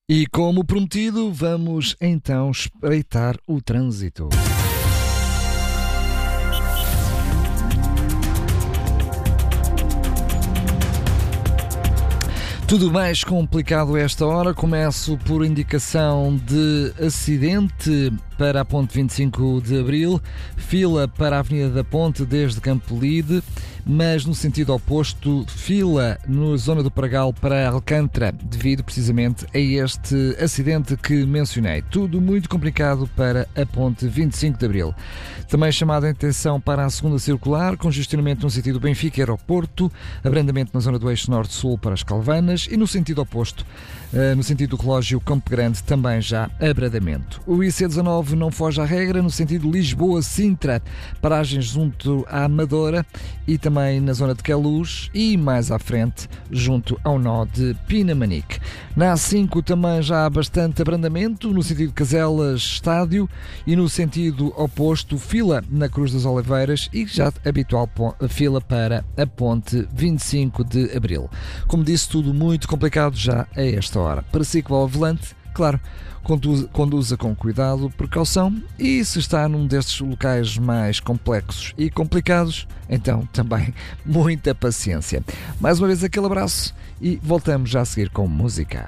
E como prometido, vamos então espreitar o trânsito. Tudo mais complicado a esta hora. Começo por indicação de acidente para a ponte 25 de Abril, fila para a Avenida da Ponte desde Campolide, mas no sentido oposto, fila na zona do Pragal para Alcântara, devido precisamente a este acidente que mencionei. Tudo muito complicado para a ponte 25 de Abril. Também chamada a atenção para a segunda circular, congestionamento no sentido Benfica-Aeroporto, abrandamento na zona do eixo norte-sul para as Calvanas e no sentido oposto, no sentido do relógio Campo Grande, também já abrandamento. O IC19 não foge à regra no sentido Lisboa-Sintra, paragens junto à Amadora e também na zona de Queluz e mais à frente junto ao nó de Pinamanique. Na A5 também já há bastante abrandamento no sentido Caselas-Estádio e no sentido oposto fila na Cruz das Oliveiras e já habitual fila para a ponte 25 de Abril. Como disse, tudo muito complicado já a esta hora. Para si que vai ao volante, claro, conduza com cuidado, precaução e se está num destes locais mais complexos e complicados, então também muita paciência. Mais uma vez aquele abraço e voltamos já a seguir com música.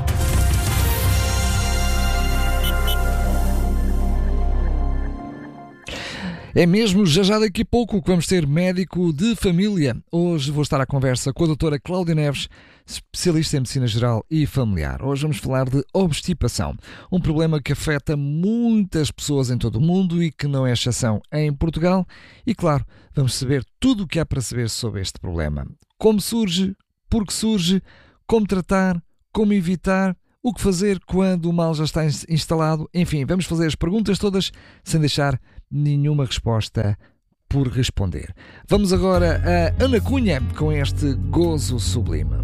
É mesmo, já daqui a pouco que vamos ter médico de família. Hoje vou estar à conversa com a doutora Cláudia Neves, especialista em medicina geral e familiar. Hoje vamos falar de obstipação, um problema que afeta muitas pessoas em todo o mundo e que não é exceção em Portugal. E claro, vamos saber tudo o que há para saber sobre este problema. Como surge, por que surge, como tratar, como evitar, o que fazer quando o mal já está instalado. Enfim, vamos fazer as perguntas todas sem deixar nenhuma resposta por responder. Vamos agora a Ana Cunha com este gozo sublime.